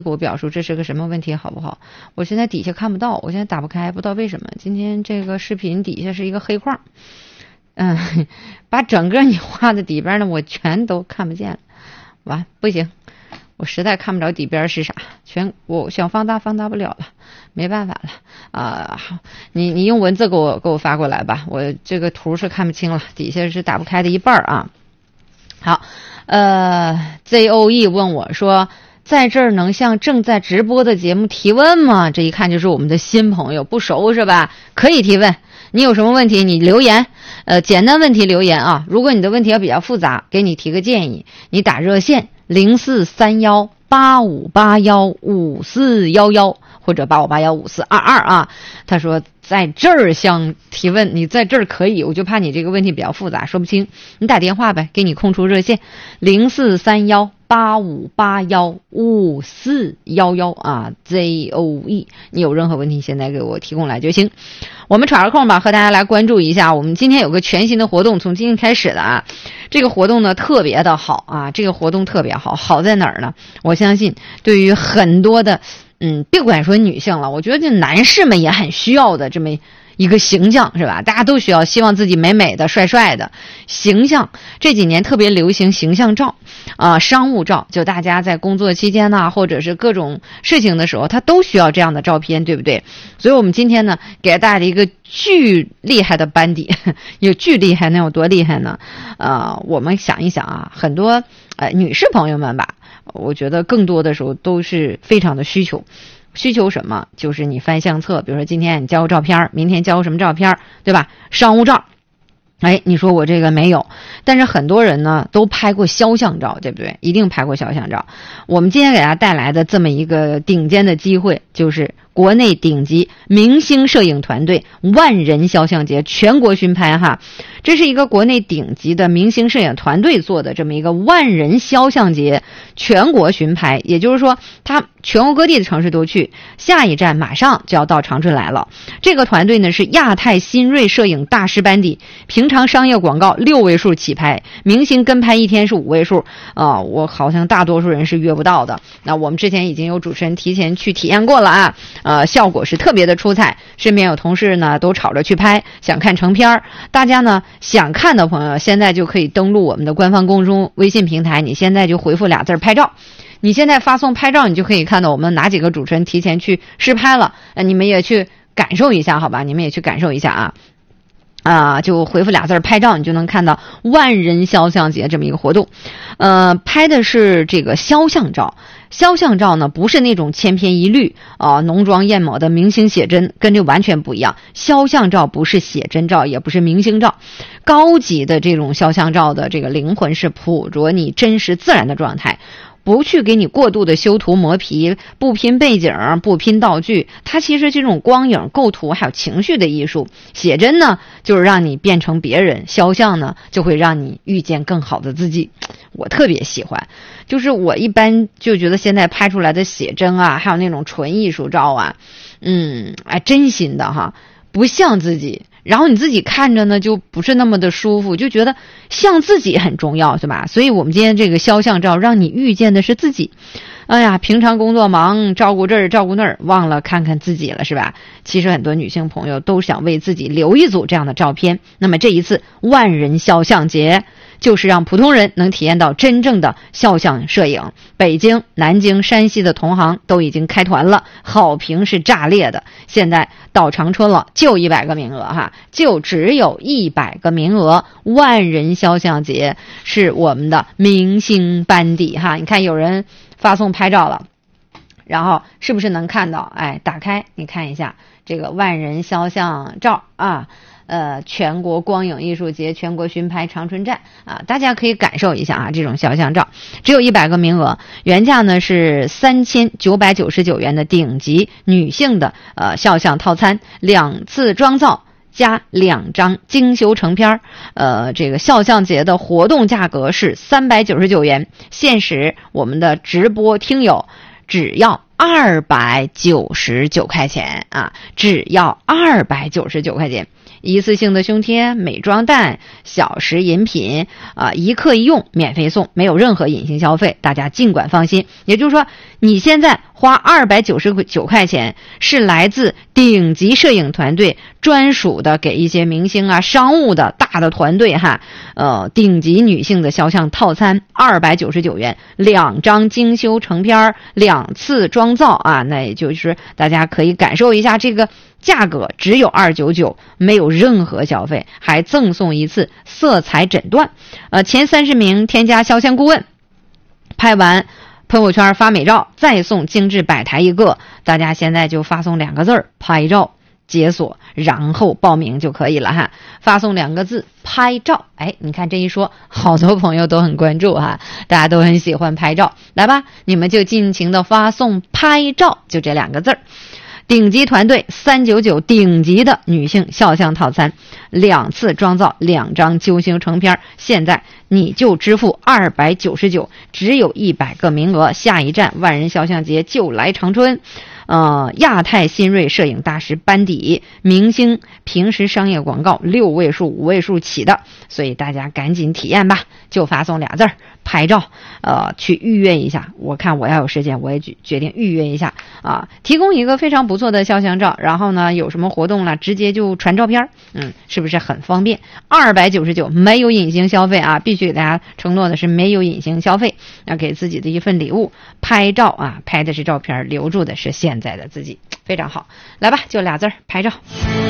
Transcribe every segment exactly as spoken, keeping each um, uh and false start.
给我表述这是个什么问题好不好？我现在底下看不到，我现在打不开，不知道为什么。今天这个视频底下是一个黑框，嗯，把整个你画的底边呢我全都看不见了。完，不行，我实在看不着底边是啥，全我想放大放大不了了，没办法了啊、呃！你你用文字给我给我发过来吧，我这个图是看不清了，底下是打不开的一半啊。好，呃 ，Z O E 问我说，在这儿能向正在直播的节目提问吗？这一看就是我们的新朋友，不熟是吧？可以提问，你有什么问题你留言，呃，简单问题留言啊。如果你的问题要比较复杂，给你提个建议，你打热线零四三幺八五八幺五四幺幺或者八五八幺五四二二啊。他说在这儿向提问，你在这儿可以，我就怕你这个问题比较复杂说不清，你打电话呗，给你空出热线零四三幺八五八幺五四幺幺啊 Z O E， 你有任何问题现在给我提供来就行。我们喘着空吧，和大家来关注一下，我们今天有个全新的活动，从今天开始的啊，这个活动呢特别的好啊，这个活动特别好，好在哪儿呢？我相信对于很多的嗯，别管说女性了，我觉得这男士们也很需要的这么一个形象是吧？大家都需要，希望自己美美的、帅帅的形象。这几年特别流行形象照啊、呃，商务照，就大家在工作期间呢，或者是各种事情的时候，他都需要这样的照片，对不对？所以我们今天呢，给大家的一个巨厉害的班底，有巨厉害，能有多厉害呢？呃，我们想一想啊，很多呃女士朋友们吧，我觉得更多的时候都是非常的需求。需求什么？就是你翻相册，比如说今天你交个照片，明天交个什么照片，对吧？商务照，哎，你说我这个没有，但是很多人呢都拍过肖像照，对不对？一定拍过肖像照。我们今天给大家带来的这么一个顶尖的机会，就是国内顶级明星摄影团队万人肖像节全国巡拍哈，这是一个国内顶级的明星摄影团队做的这么一个万人肖像节全国巡拍，也就是说他全国各地的城市都去，下一站马上就要到长春来了。这个团队呢是亚太新锐摄影大师班底，平常商业广告六位数起拍，明星跟拍一天是五位数啊、呃，我好像大多数人是约不到的。那我们之前已经有主持人提前去体验过了啊，呃，效果是特别的出彩。身边有同事呢都吵着去拍，想看成片，大家呢想看的朋友现在就可以登录我们的官方公众微信平台，你现在就回复俩字拍照。你现在发送拍照，你就可以看到我们哪几个主持人提前去试拍了，呃，你们也去感受一下，好吧？你们也去感受一下啊。啊，就回复俩字拍照，你就能看到万人肖像节这么一个活动。呃，拍的是这个肖像照。肖像照呢，不是那种千篇一律啊、呃、浓妆艳抹的明星写真，跟这完全不一样。肖像照不是写真照，也不是明星照，高级的这种肖像照的这个灵魂是捕捉你真实自然的状态。不去给你过度的修图磨皮，不拼背景，不拼道具，它其实这种光影构图还有情绪的艺术。写真呢就是让你变成别人，肖像呢就会让你遇见更好的自己。我特别喜欢，就是我一般就觉得现在拍出来的写真啊，还有那种纯艺术照啊，嗯，哎，真心的哈，不像自己，然后你自己看着呢就不是那么的舒服，就觉得像自己很重要，是吧？所以我们今天这个肖像照让你遇见的是自己。哎呀，平常工作忙，照顾这儿照顾那儿，忘了看看自己了，是吧？其实很多女性朋友都想为自己留一组这样的照片。那么这一次万人肖像节就是让普通人能体验到真正的肖像摄影。北京、南京、山西的同行都已经开团了，好评是炸裂的。现在到长春了，就一百个名额哈，就只有一百个名额。万人肖像节是我们的明星班底哈，你看有人发送拍照了，然后是不是能看到？哎，打开你看一下这个万人肖像照啊。呃，全国光影艺术节全国巡拍长春站啊，大家可以感受一下啊，这种肖像照只有一百个名额，原价呢是三千九百九十九元的顶级女性的呃肖像套餐，两次妆造加两张精修成片，呃，这个肖像节的活动价格是三百九十九元，限时我们的直播听友只要二百九十九块钱啊，只要二百九十九块钱。一次性的胸贴、美妆蛋、小食饮品啊，一克一用免费送，没有任何隐形消费，大家尽管放心。也就是说，你现在花二百九十九块钱是来自顶级摄影团队专属的，给一些明星啊、商务的大的团队哈，呃，顶级女性的肖像套餐，二百九十九元，两张精修成片，两次妆造啊，那也就是大家可以感受一下这个价格，只有二百九十九，没有任何消费，还赠送一次色彩诊断。呃，前三十名添加肖像顾问，拍完朋友圈发美照，再送精致摆台一个。大家现在就发送两个字儿，拍照，解锁，然后报名就可以了哈。发送两个字，拍照。哎，你看这一说，好多朋友都很关注哈，大家都很喜欢拍照。来吧，你们就尽情的发送拍照，就这两个字儿。顶级团队三百九十九，顶级的女性肖像套餐，两次妆造，两张揪心成片，现在你就支付二百九十九，只有一百个名额，下一站万人肖像节就来长春。呃，亚太新锐摄影大师班底，明星平时商业广告六位数、五位数起的，所以大家赶紧体验吧，就发送俩字儿拍照，呃，去预约一下。我看我要有时间，我也决定预约一下啊，提供一个非常不错的肖像照，然后呢，有什么活动了，直接就传照片，嗯，是不是很方便？二百九十九，没有隐形消费啊，必须给大家承诺的是没有隐形消费，要给自己的一份礼物，拍照啊，拍的是照片，留住的是现在的自己，非常好。来吧，就俩字儿，拍照。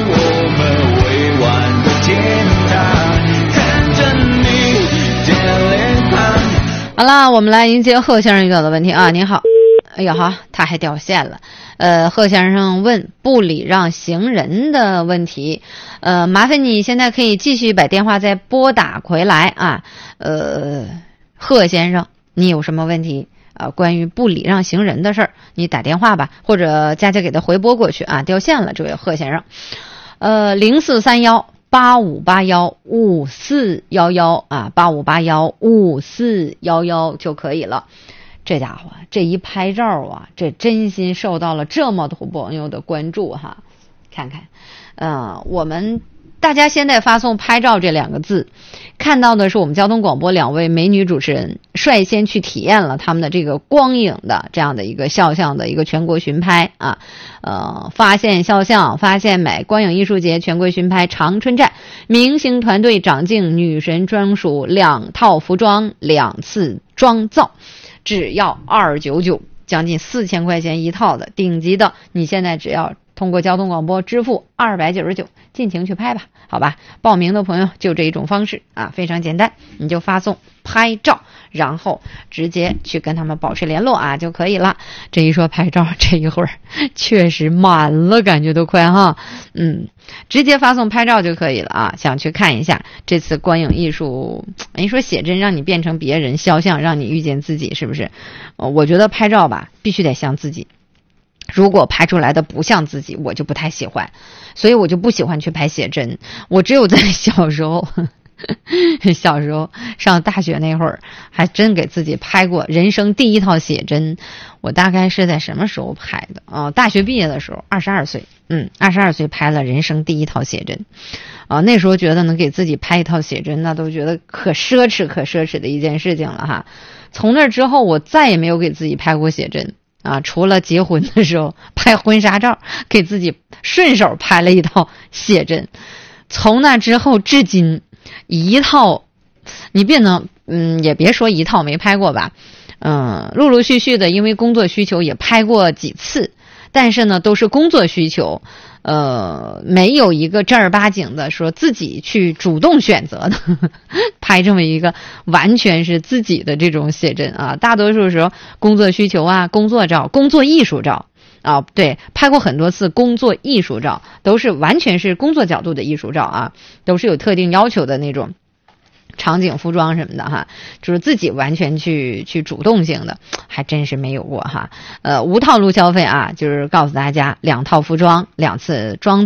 好了，我们来迎接贺先生遇到的问题啊。您好，哎呀哈，他还掉线了。呃，贺先生问不礼让行人的问题，呃，麻烦你现在可以继续把电话再拨打回来啊。呃，贺先生，你有什么问题？呃，关于不礼让行人的事儿，你打电话吧，或者佳佳给他回拨过去啊。掉线了，这位贺先生，呃，零四三幺八五八幺五四幺幺啊，八五八幺五四幺幺就可以了。这家伙这一拍照啊，这真心受到了这么多朋友的关注哈。看看，呃，我们大家现在发送拍照这两个字，看到的是我们交通广播两位美女主持人率先去体验了他们的这个光影的这样的一个肖像的一个全国巡拍啊，呃，发现肖像发现美光影艺术节全国巡拍长春站，明星团队长镜女神专属两套服装两次妆造，只要二百九十九，将近四千块钱一套的顶级的，你现在只要通过交通广播支付二百九十九，尽情去拍吧，好吧？报名的朋友就这一种方式啊，非常简单，你就发送拍照，然后直接去跟他们保持联络啊就可以了。这一说拍照，这一会儿确实满了，感觉都快哈，嗯，直接发送拍照就可以了啊。想去看一下这次光影艺术，你说写真让你变成别人，肖像让你遇见自己，是不是？呃，我觉得拍照吧，必须得像自己。如果拍出来的不像自己，我就不太喜欢，所以我就不喜欢去拍写真。我只有在小时候小时候上大学那会儿，还真给自己拍过人生第一套写真。我大概是在什么时候拍的啊、呃？大学毕业的时候，二十二岁，嗯，二十二岁拍了人生第一套写真啊、呃。那时候觉得能给自己拍一套写真，那都觉得可奢侈可奢侈的一件事情了哈。从那之后，我再也没有给自己拍过写真。啊，除了结婚的时候拍婚纱照，给自己顺手拍了一套写真。从那之后至今，一套，你别能，嗯，也别说一套没拍过吧，嗯，陆陆续续的，因为工作需求也拍过几次，但是呢，都是工作需求，呃，没有一个正儿八经的说自己去主动选择的呵呵拍这么一个完全是自己的这种写真啊。大多数时候工作需求啊，工作照、工作艺术照啊，对，拍过很多次工作艺术照，都是完全是工作角度的艺术照啊，都是有特定要求的那种场景服装什么的哈，就是自己完全去去主动性的还真是没有过哈。呃，无套路消费啊，就是告诉大家两套服装两次妆造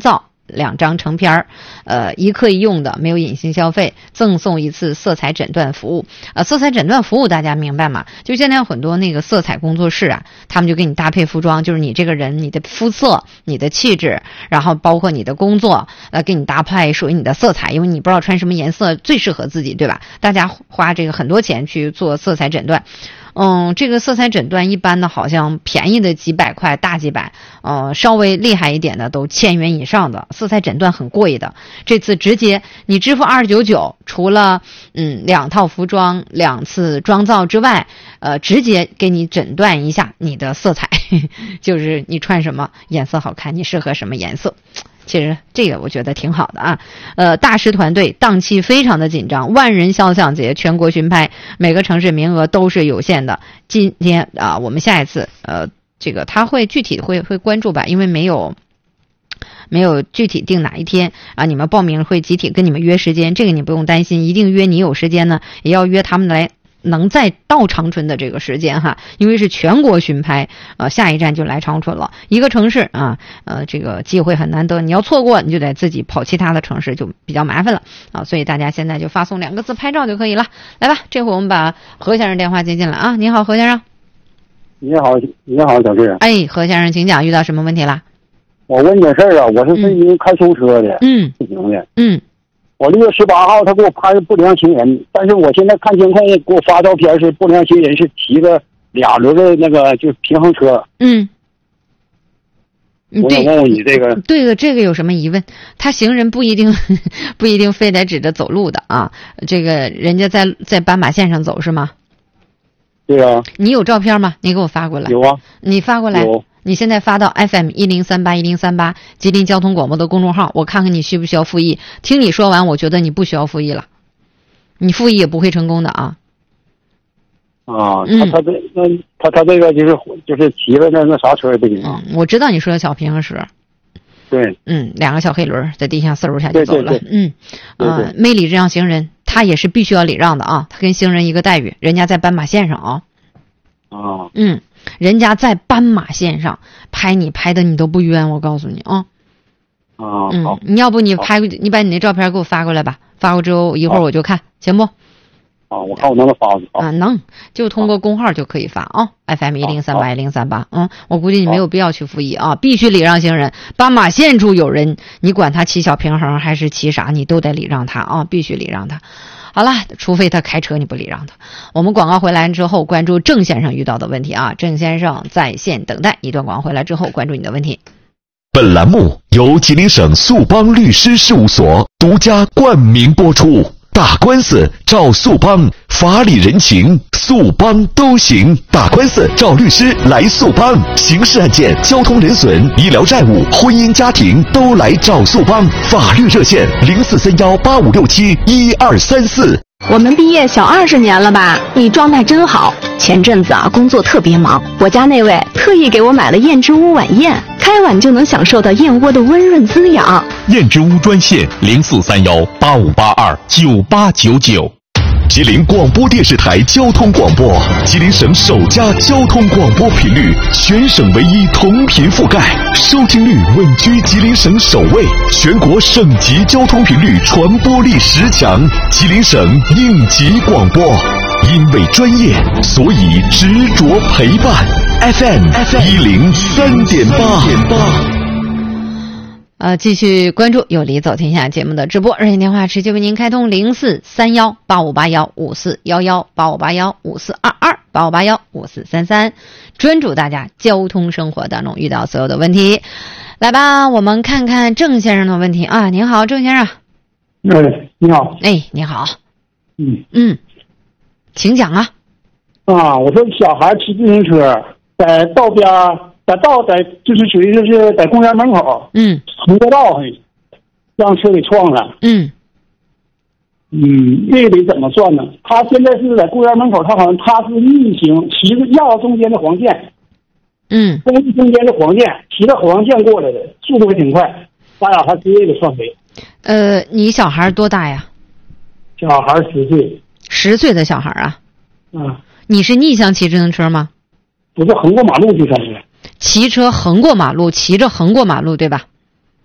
两张成片儿，呃，一克一用的，没有隐形消费，赠送一次色彩诊断服务。呃，色彩诊断服务大家明白吗？就现在有很多那个色彩工作室啊，他们就给你搭配服装，就是你这个人、你的肤色、你的气质，然后包括你的工作，呃，给你搭配属于你的色彩，因为你不知道穿什么颜色最适合自己，对吧？大家花这个很多钱去做色彩诊断。嗯，这个色彩诊断一般的好像便宜的几百块，大几百，呃，稍微厉害一点的都千元以上的。色彩诊断很贵的，这次直接你支付二十九九，除了嗯两套服装、两次妆造之外，呃，直接给你诊断一下你的色彩，就是你穿什么颜色好看，你适合什么颜色。其实这个我觉得挺好的啊，呃，大师团队档期非常的紧张，万人肖像节全国巡拍，每个城市名额都是有限的。今天啊，我们下一次呃，这个他会具体会会关注吧，因为没有没有具体定哪一天啊，你们报名会集体跟你们约时间，这个你不用担心，一定约你有时间呢，也要约他们来。能再到长春的这个时间哈，因为是全国巡拍，呃，下一站就来长春了。一个城市啊，呃，这个机会很难得，你要错过，你就得自己跑其他的城市，就比较麻烦了啊。所以大家现在就发送两个字“拍照”就可以了。来吧，这回我们把何先生电话接进来啊。你好，何先生。 你好，你好，小志。 哎，何先生，请讲，遇到什么问题了？ 我问件事儿啊，我是是一个开修车的， 嗯， 不行的， 嗯。 我六月十八号他给我拍不良行人，但是我现在看监控给我发照片是不良行人是骑个俩轮的那个就是平衡车。 嗯， 我想问问你这个， 对的，这个有什么疑问？他行人不一定不一定非得指着走路的啊，这个人家在在斑马线上走是吗？ 对啊。 你有照片吗？你给我发过来。 有啊。 你发过来。 有。 你现在发到 F M 一零三八一零三八吉林交通广播的公众号，我看看你需不需要复议。听你说完，我觉得你不需要复议了，你复议也不会成功的啊。 啊，他他这那他他这个就是就是骑了那那啥车也不行啊。 嗯，我知道你说的小平衡车。 对。 嗯，两个小黑轮在地下嗖一下就走了。 对对对嗯，啊、呃，没礼让行人，他也是必须要礼让的啊，他跟行人一个待遇，人家在斑马线上啊。 啊。 嗯。人家在斑马线上拍你拍的你都不冤，我告诉你啊。 啊， 嗯，你要不你拍，你把你那照片给我发过来吧，发过之后一会儿我就看，行不？ 啊，我看我能不能发过去啊？能，就通过公号就可以发啊 ，F M 一零三八一零三八。嗯，我估计你没有必要去复议啊，必须礼让行人。斑马线处有人，你管他骑小平衡还是骑啥，你都得礼让他啊，必须礼让他。好了，除非他开车你不礼让他。我们广告回来之后关注郑先生遇到的问题啊，郑先生在线等待。一段广告回来之后关注你的问题。 本栏目由吉林省速邦律师事务所独家冠名播出。打官司找速邦，法理人情速邦都行。打官司找律师来速邦，刑事案件、交通人损、医疗债务、婚姻家庭都来找速邦。法律热线零四三幺八五六七一二三四。 我们毕业小二十年了吧？你状态真好。前阵子啊，工作特别忙，我家那位特意给我买了燕之屋晚宴，开碗就能享受到燕窝的温润滋养。 燕之屋专线零四三幺八五八二九八九九。吉林广播电视台交通广播，吉林省首家交通广播频率，全省唯一同频覆盖，收听率稳居吉林省首位，全国省级交通频率传播力十强，吉林省应急广播。因为专业，所以执着陪伴。F M 一零三点八。 呃，继续关注有理走天下节目的直播，热线电话持续为您开通零四三幺八五八幺五四幺幺八五八幺五四二二八五八幺五四三三，专注大家交通生活当中遇到所有的问题。来吧，我们看看郑先生的问题啊。您好，郑先生。 哎，你好。 哎，你好。 嗯嗯，请讲啊。 啊，我说小孩骑自行车在道边。在道在就是属于就是在公园门口， 嗯， 横过道让车给撞了， 嗯， 嗯，这个得怎么算呢？他现在是在公园门口，他好像他是逆行，骑着压中间的黄线， 嗯， 中中间的黄线，骑着黄线过来的，速度还挺快，咱俩还直接给撞飞。 呃，你小孩多大呀？ 小孩十岁。 十岁的小孩啊？ 嗯。 你是逆向骑自行车吗？ 不是横过马路去才是。 骑车横过马路，骑着横过马路，对吧？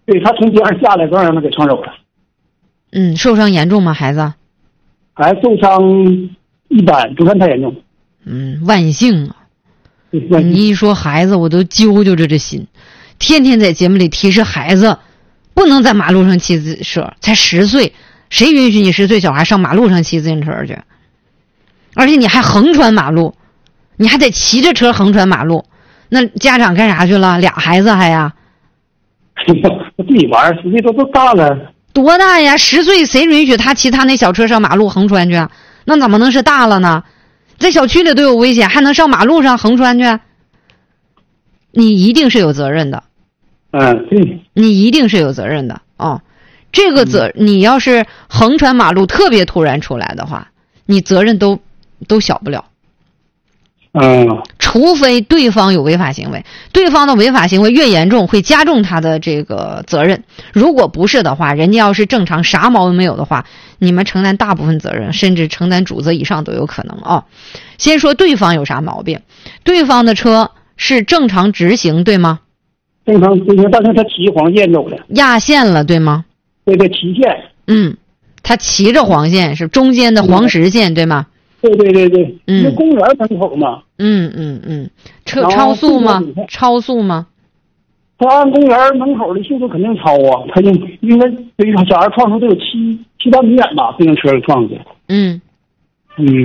对他从边上下来，刚让他给撞走了。 嗯，受伤严重吗？孩子？ 孩子受伤一般，不算太严重。 嗯，万幸啊！ 对万幸你一说孩子，我都揪揪着这心，天天在节目里提示孩子不能在马路上骑自行车，才十岁，谁允许你十岁小孩上马路上骑自行车去？而且你还横穿马路，你还得骑着车横穿马路，那家长干啥去了？俩孩子还呀？ 自己玩，实际都都大了。 多大呀？十岁谁允许他骑他那小车上马路横穿去？那怎么能是大了呢？在小区里都有危险，还能上马路上横穿去？你一定是有责任的。 嗯，对。 你一定是有责任的哦。这个责，嗯、你要是横穿马路特别突然出来的话，你责任都都小不了。 嗯， 除非对方有违法行为，对方的违法行为越严重，会加重他的这个责任。如果不是的话，人家要是正常，啥毛病没有的话，你们承担大部分责任，甚至承担主责以上都有可能啊。先说对方有啥毛病，对方的车是正常直行，对吗？ 正常直行，但是他骑黄线走的， 压线了，对吗？ 对对，骑线。 嗯，他骑着黄线，是中间的黄实线，对吗？ 对对对对， 嗯， 那公园门口嘛。 嗯嗯嗯，车超速吗？超速吗？ 他按公园门口的速度肯定超啊，他就应该对他小孩撞出得有七七八米远吧，自行车给撞的。 嗯嗯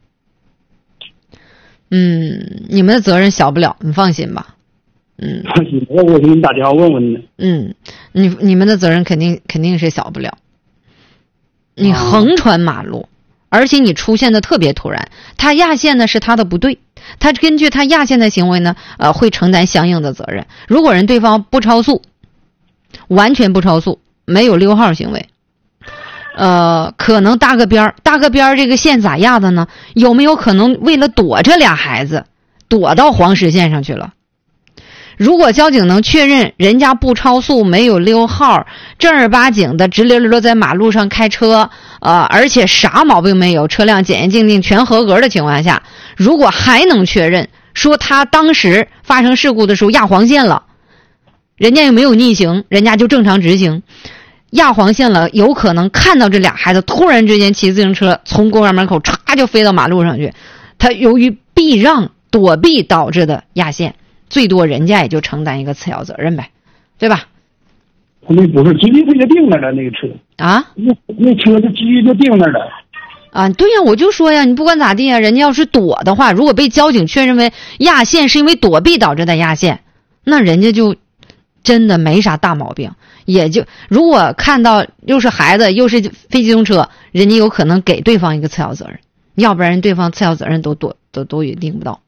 嗯，你们的责任小不了，你放心吧。嗯， 放心，我我给你打电话问问呢。 嗯，你你们的责任肯定肯定是小不了。你横穿马路。啊，而且你出现的特别突然，他压线呢是他的不对，他根据他压线的行为呢，呃，会承担相应的责任。如果人对方不超速，完全不超速，没有溜号行为，呃，可能搭个边儿，搭个边儿，这个线咋压的呢？有没有可能为了躲这俩孩子，躲到黄实线上去了？如果交警能确认人家不超速，没有溜号，正儿八经的直溜溜的在马路上开车，呃，而且啥毛病没有，车辆检验鉴定全合格的情况下，如果还能确认说他当时发生事故的时候压黄线了，人家又没有逆行，人家就正常直行，压黄线了，有可能看到这俩孩子突然之间骑自行车从公园门口唰就飞到马路上去，他由于避让躲避导致的压线。最多人家也就承担一个次要责任呗，对吧？ 那不是，直接他就定那了，那个车啊， 那那车就直接就定那了啊。对呀，我就说呀，你不管咋地啊，人家要是躲的话，如果被交警确认为压线是因为躲避导致的压线，那人家就真的没啥大毛病。也就如果看到又是孩子又是非机动车，人家有可能给对方一个次要责任，要不然对方次要责任都躲都都也定不到。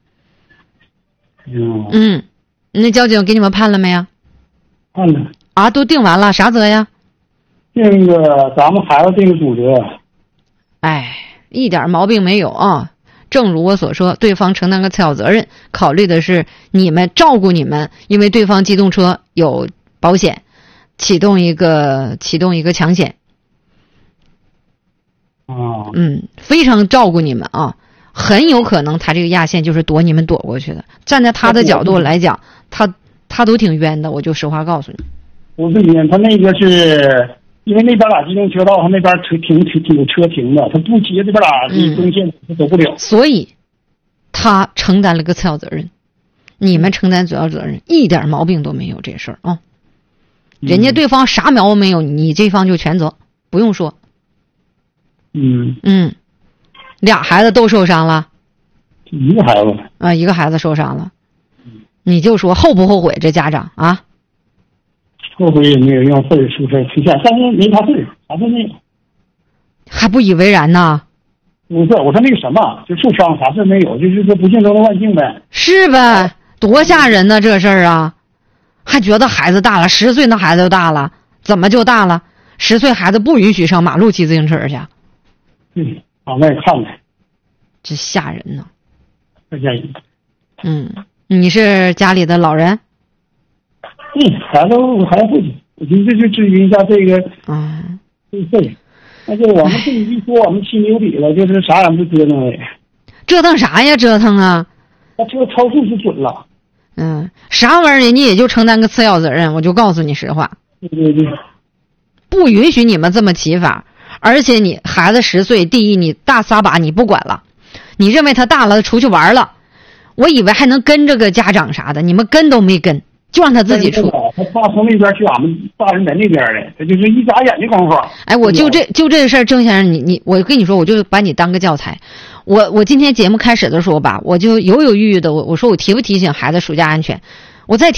嗯，那交警给你们判了没呀？ 判了啊，都定完了，啥责呀？ 定个咱们孩子定个主责。 哎，一点毛病没有啊！正如我所说，对方承担个次要责任，考虑的是你们照顾你们，因为对方机动车有保险，启动一个启动一个强险。 啊， 嗯，非常照顾你们啊。很有可能他这个压线就是躲你们躲过去的。站在他的角度来讲，他他都挺冤的，我就实话告诉你。 不是冤，他那个是因为那边俩机动车道，他那边停停停有车停的，他不接这边俩中线他走不了， 所以他承担了个次要责任，你们承担主要责任，一点毛病都没有这事儿啊。人家对方啥毛病没有，你这方就全责，不用说。 嗯嗯。俩孩子都受伤了， 一个孩子啊，一个孩子受伤了，你就说后不后悔？这家长啊， 后悔也没有用，或者出事出现，但是没啥事，啥事没有， 还不以为然呢？ 不是，我说那个什么，就受伤，啥事没有，就是说不幸中的万幸呗。 是呗，多吓人呢这事儿啊！还觉得孩子大了，十岁那孩子就大了，怎么就大了？十岁孩子不允许上马路骑自行车去。 嗯。往外看看， 这吓人呢， 太吓人。 嗯，你是家里的老人？ 嗯，孩子我还会，我寻思就咨询一下这个， 嗯， 这事。那就我们这一说，我们心里有底了，就是啥也不折腾了。 折腾啥呀？折腾啊！ 他车超速是准了。 嗯，啥玩意儿？人家也就承担个次要责任，我就告诉你实话。 对对对， 不允许你们这么骑法。而且你孩子十岁，第一你大撒把你不管了，你认为他大了出去玩了，我以为还能跟着个家长啥的，你们跟都没跟，就让他自己出。 他爸从那边去俺们大人在那边的，他就是一眨眼的功夫。 哎，我就这就这事儿，郑先生，你你我跟你说，我就把你当个教材。我我今天节目开始的时候吧，我就犹犹豫豫的，我我说我提不提醒孩子暑假安全？我再提。